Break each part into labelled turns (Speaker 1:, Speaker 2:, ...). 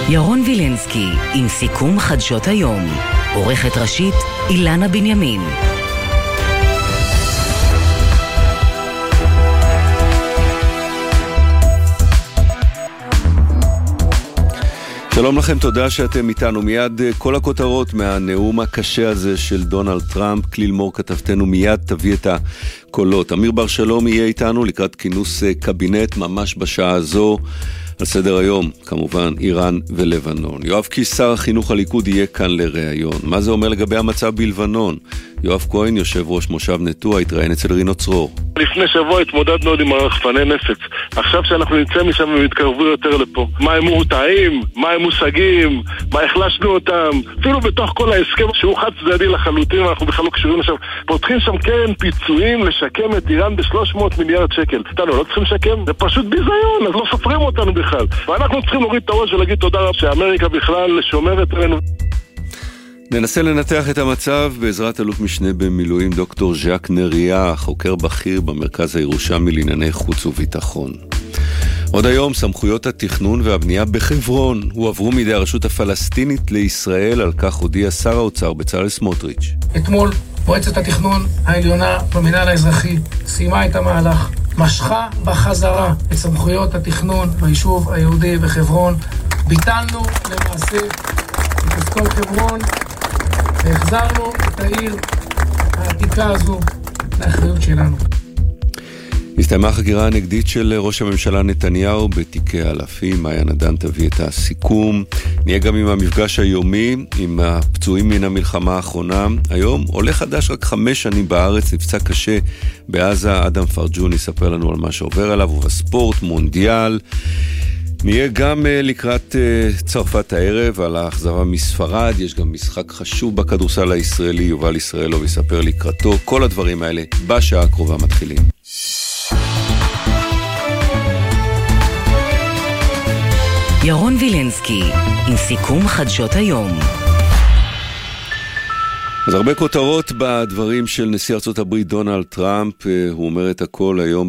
Speaker 1: ירון וילנסקי עם סיכום חדשות היום. עורכת ראשית אילנה בנימין.
Speaker 2: שלום לכם, תודה שאתם איתנו. מיד כל הכותרות מהנאום הקשה הזה של דונלד טראמפ. כליל מור כתבתנו מיד תביא את הקולות. אמיר בר שלום יהיה איתנו לקראת כינוס קבינט ממש בשעה הזו. על סדר היום, כמובן, איראן ולבנון. יואב קיש, שר החינוך הליכוד, יהיה כאן לראיון. מה זה אומר לגבי המצב בלבנון? יואב כהן, יושב ראש מושב נטוע, התראיין אצל רינו צרור.
Speaker 3: לפני שבוע התמודדנו עם רחפני נפץ. עכשיו שאנחנו נצא משם ומתקרבו יותר לפה. מה הם מורתעים? מה הם מושגים? מה החלשנו אותם? אפילו בתוך כל ההסכם שהוא חד צדדי לחלוטין, אנחנו בכלל לא קשורים לשם. פותחים שם קרן פיצויים לשקם את איראן ב-300 מיליארד שקל. אותנו לא צריכים לשקם? זה פשוט ביזיון, אז לא סופרים אותנו בכלל. ואנחנו צריכים להוריד את הראש ולהגיד תודה רבה שאמריקה בכלל שומרת עלינו.
Speaker 2: ננסה לנתח את המצב בעזרת אלוף משנה במילואים דוקטור ז'ק נריה, חוקר בכיר במרכז הירושלמי לענייני חוץ וביטחון. עוד היום סמכויות התכנון והבנייה בחברון הועברו מידי הרשות הפלסטינית לישראל, על כך הודיע שר האוצר בצלאל סמוטריץ'.
Speaker 4: אתמול מועצת התכנון העליונה במינהל האזרחי סיימה את המהלך, משכה בחזרה את סמכויות התכנון ביישוב היהודי בחברון. ביטלנו למעשה את אזכור חברון והחזרנו את העיר העתיקה הזו לאחריות שלנו.
Speaker 2: הסתיימה החקירה הנגדית של ראש הממשלה נתניהו בתיקי אלפים. מאיה נדן תביא את הסיכום. נהיה גם עם המפגש היומי עם הפצועים מן המלחמה האחרונה. היום עולה חדש רק 5 שנים בארץ, נפצע קשה בעזה. אדם פרג'ון יספר לנו על מה שעובר עליו, ובספורט מונדיאל. נהיה גם לקראת צרפת הערב על האכזבה מספרד. יש גם משחק חשוב בכדורסל הישראלי, יובל ישראלוב יספר לקראתו. כל הדברים האלה בשעה הקרובה מתחילים.
Speaker 1: ירון וילנסקי עם סיכום חדשות היום.
Speaker 2: אז הרבה כותרות בדברים של נשיא ארצות הברית דונלד טראמפ. הוא אומר את הכל היום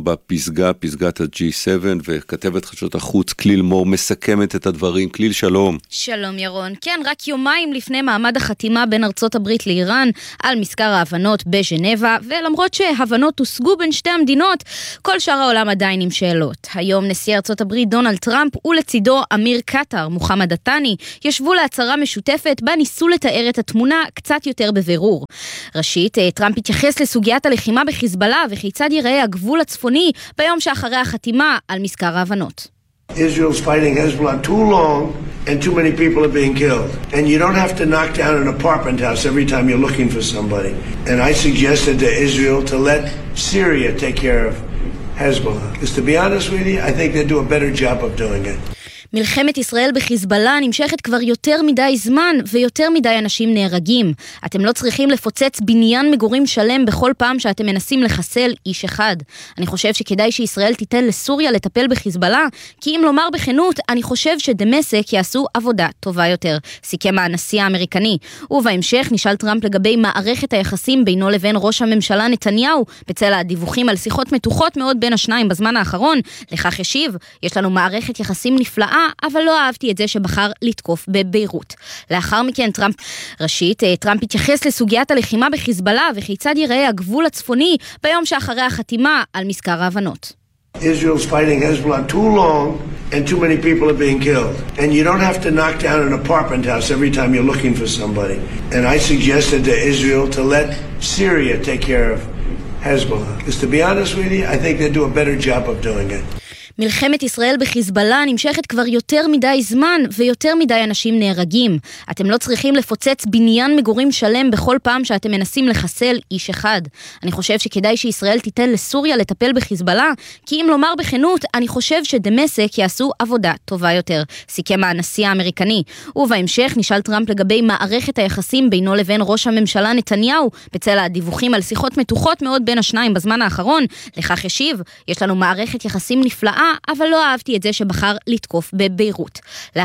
Speaker 2: פסגת ה-G7, וכתבת חדשות החוץ כליל מור מסכמת את הדברים. כליל, שלום.
Speaker 5: שלום ירון. כן, רק יומיים לפני מעמד החתימה בין ארצות הברית לאיראן על מזכר ההבנות בז'נבה, ולמרות שהבנות הושגו בין שתי המדינות, כל שאר העולם עדיין עם שאלות. היום נשיא ארצות הברית דונלד טראמפ ולצידו אמיר קטר מוחמד עטאני ישבו להצהרה משותפת בה ניסו לתאר את התמונה קצת יותר בבירור. ראשית, טראמפ התייחס לסוגיית הלחימה בחיזבאללה וכיצד ייראה הגבול הצפוני ביום שאחרי החתימה על מזכר ההבנות.
Speaker 6: Israel's fighting Hezbollah too long and too many people are being killed. And you don't have to knock down an apartment house every time you're looking for somebody. And I suggested to Israel to let Syria take care of Hezbollah. Because to be honest with you, I think they do a better job of doing it.
Speaker 5: מלחמת ישראל בחיזבאללה נמשכת כבר יותר מדי זמן, ויותר מדי אנשים נהרגים. אתם לא צריכים לפוצץ בניין מגורים שלם בכל פעם שאתם מנסים לחסל איש אחד. אני חושב שכדאי שישראל תיתן לסוריה לטפל בחיזבאללה, כי אם לומר בכנות, אני חושב שדמשק יעשו עבודה טובה יותר, סיכם הנשיא האמריקני. ובהמשך נשאל טראמפ לגבי מערכת היחסים בינו לבין ראש הממשלה נתניהו, בצל הדיווחים על שיחות מתוחות מאוד בין השניים בזמן האחרון. לכך ישיב, יש לנו מערכת יחסים נפלאה, אבל לא אהבתי את זה שבחר לתקוף בביירות. לאחר מכן ראשית, טראמפ התייחס לסוגיית הלחימה בחיזבאללה וכיצד ייראה הגבול הצפוני ביום שאחרי החתימה על מזכר ההבנות.
Speaker 6: Israel's fighting Hezbollah too long and too many people are being killed. And you don't have to knock down an apartment house every time you're looking for somebody. And I suggested to Israel to let Syria take care of Hezbollah. Because to be honest with you, I think they do a better job of doing it.
Speaker 5: מלחמת ישראל בחיזבאללה נמשכת כבר יותר מדי זמן, ויותר מדי אנשים נהרגים. אתם לא צריכים לפוצץ בניין מגורים שלם בכל פעם שאתם מנסים לחסל איש אחד. אני חושב שכדאי שישראל תיתן לסוריה לטפל בחיזבאללה, כי אם לומר בכנות, אני חושב שדמשק יעשו עבודה טובה יותר, סיכם הנשיא האמריקני. ובהמשך נשאל טראמפ לגבי מערכת היחסים בינו לבין ראש הממשלה נתניהו, בצל הדיווחים על שיחות מתוחות מאוד בין השניים בזמן האחרון. לכך ישיב, יש לנו מערכת יחסים נפלאה, אבל לא אהבתי את זה שבחר לתקוף בביירות.